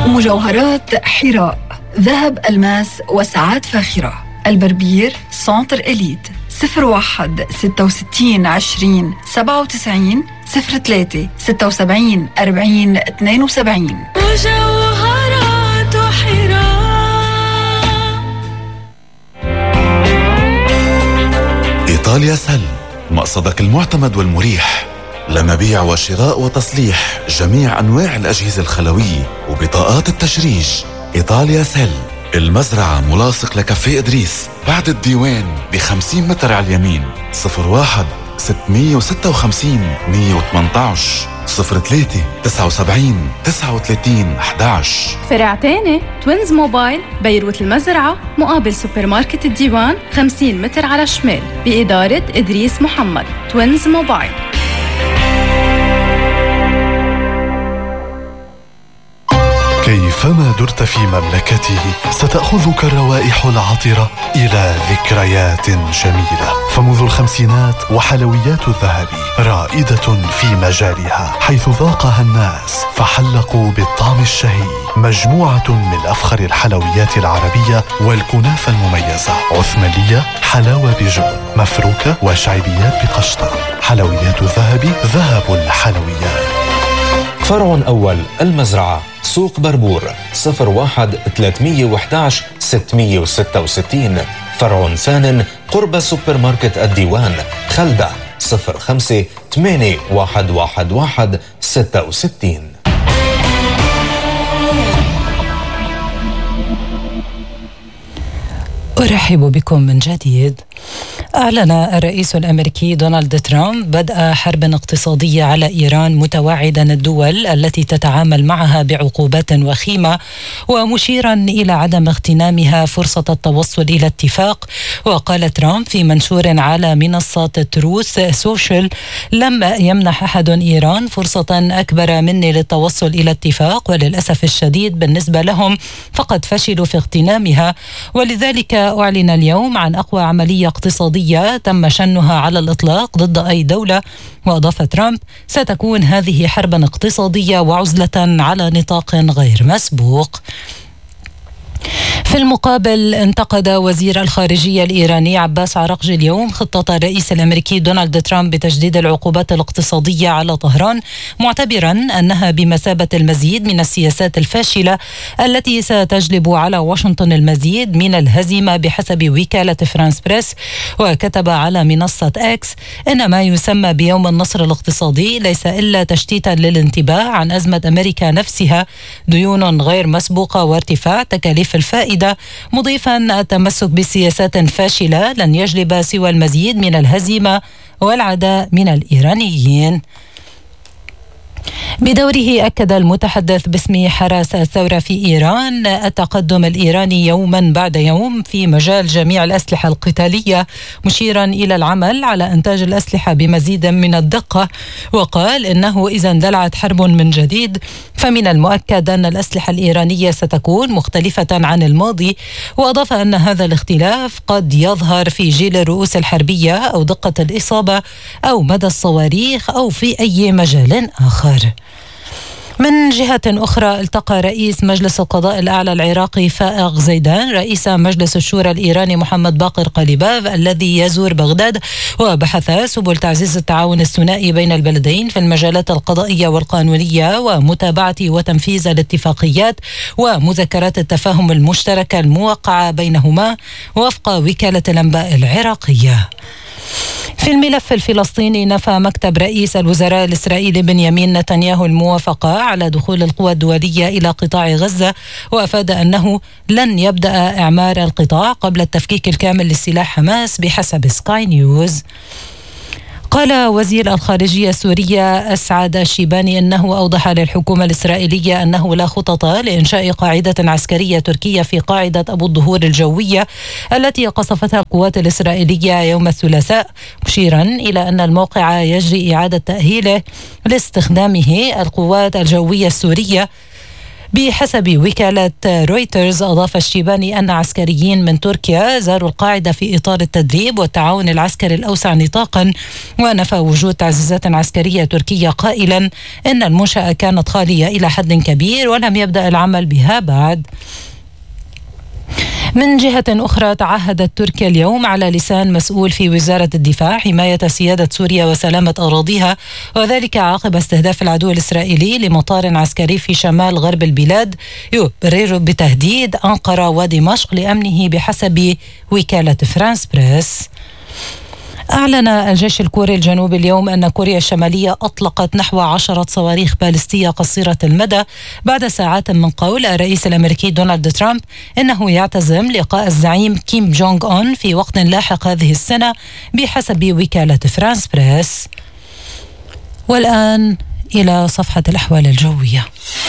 مجوهرات حراء، ذهب ألماس وساعات فاخرة. البربير سنتر إليت 01 66 20 97 03 76 40 72. مجوهرات حراء. إيطاليا سل، مقصدك المعتمد والمريح لمبيع وشراء وتصليح جميع أنواع الأجهزة الخلوية وبطاقات التشريج. إيطاليا سل، المزرعة ملاصق لكافيه إدريس بعد الديوان ب50 متر على اليمين. 01 656 118 03 79 39 11. فرع تاني توينز موبايل بيروت المزرعة مقابل سوبر ماركت الديوان 50 متر على الشمال بإدارة إدريس محمد. توينز موبايل. كيفما درت في مملكته ستأخذك الروائح العطرة إلى ذكريات جميلة. فمنذ الخمسينات وحلويات الذهبي رائدة في مجالها، حيث ذاقها الناس فحلقوا بالطعم الشهي. مجموعة من أفخر الحلويات العربية والكنافة المميزة: عثمانية، حلاوة بجبن، مفروكة، وشعبيات بقشطة. حلويات الذهبي، ذهب الحلويات. فرع أول المزرعة، سوق بربور 01 311 666. فرع ثان قرب سوبر ماركت الديوان خلدة 05 8111 66. أرحب بكم من جديد. أعلن الرئيس الأمريكي دونالد ترامب بدء حرب اقتصادية على إيران، متوعدا الدول التي تتعامل معها بعقوبات وخيمة، ومشيرا إلى عدم اغتنامها فرصة التوصل إلى اتفاق. وقال ترامب في منشور على منصة تروث سوشيال: لم يمنح أحد إيران فرصة أكبر مني للتوصل إلى اتفاق، وللأسف الشديد بالنسبة لهم فقد فشلوا في اغتنامها، ولذلك أعلن اليوم عن أقوى عملية اقتصادية تم شنها على الإطلاق ضد أي دولة. وأضاف ترامب: ستكون هذه حربا اقتصادية وعزلة على نطاق غير مسبوق. في المقابل، انتقد وزير الخارجية الإيراني عباس عراقجي اليوم خطة الرئيس الأمريكي دونالد ترامب بتجديد العقوبات الاقتصادية على طهران، معتبرا أنها بمثابة المزيد من السياسات الفاشلة التي ستجلب على واشنطن المزيد من الهزيمة بحسب وكالة فرانس بريس. وكتب على منصة إكس: إن ما يسمى بيوم النصر الاقتصادي ليس إلا تشتيتا للانتباه عن أزمة أمريكا نفسها، ديون غير مسبوقة وارتفاع تكاليف الفائدة، مضيفا التمسك بسياسات فاشلة لن يجلب سوى المزيد من الهزيمة والعداء من الإيرانيين. بدوره أكد المتحدث باسم حراس الثورة في إيران التقدم الإيراني يوما بعد يوم في مجال جميع الأسلحة القتالية، مشيرا إلى العمل على إنتاج الأسلحة بمزيد من الدقة. وقال إنه إذا اندلعت حرب من جديد فمن المؤكد أن الأسلحة الإيرانية ستكون مختلفة عن الماضي. وأضاف أن هذا الاختلاف قد يظهر في جيل الرؤوس الحربية أو دقة الإصابة أو مدى الصواريخ أو في أي مجال آخر. من جهة أخرى، التقى رئيس مجلس القضاء الأعلى العراقي فائق زيدان رئيس مجلس الشورى الإيراني محمد باقر قليباف الذي يزور بغداد، وبحث سبل تعزيز التعاون الثنائي بين البلدين في المجالات القضائية والقانونية ومتابعة وتنفيذ الاتفاقيات ومذكرات التفاهم المشتركة الموقعة بينهما وفق وكالة الأنباء العراقية. في الملف الفلسطيني، نفى مكتب رئيس الوزراء الإسرائيلي بنيامين نتنياهو الموافقة على دخول القوى الدولية إلى قطاع غزة، وأفاد أنه لن يبدأ إعمار القطاع قبل التفكيك الكامل لسلاح حماس بحسب سكاي نيوز. قال وزير الخارجية السورية أسعد الشيباني أنه أوضح للحكومة الإسرائيلية أنه لا خطط لإنشاء قاعدة عسكرية تركية في قاعدة أبو الظهور الجوية التي قصفتها القوات الإسرائيلية يوم الثلاثاء، مشيرا إلى أن الموقع يجري إعادة تأهيله لاستخدامه القوات الجوية السورية بحسب وكالة رويترز، أضاف الشيباني أن عسكريين من تركيا زاروا القاعدة في إطار التدريب والتعاون العسكري الأوسع نطاقا، ونفى وجود تعزيزات عسكرية تركية قائلا إن المنشأة كانت خالية إلى حد كبير ولم يبدأ العمل بها بعد. من جهة أخرى، تعهدت تركيا اليوم على لسان مسؤول في وزارة الدفاع حماية سيادة سوريا وسلامة أراضيها، وذلك عقب استهداف العدو الإسرائيلي لمطار عسكري في شمال غرب البلاد يبرر بتهديد أنقرة ودمشق لأمنه بحسب وكالة فرانس بريس. أعلن الجيش الكوري الجنوبي اليوم أن كوريا الشمالية أطلقت نحو 10 صواريخ باليستية قصيرة المدى بعد ساعات من قول الرئيس الأمريكي دونالد ترامب إنه يعتزم لقاء الزعيم كيم جونغ أون في وقت لاحق هذه السنة بحسب وكالة فرانس بريس. والآن إلى صفحة الأحوال الجوية.